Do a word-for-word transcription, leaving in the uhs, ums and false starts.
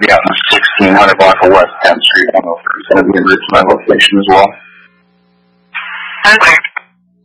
to be out in the sixteen hundred block of West tenth Street. I don't know if there's going to be a route to my location as well. Okay.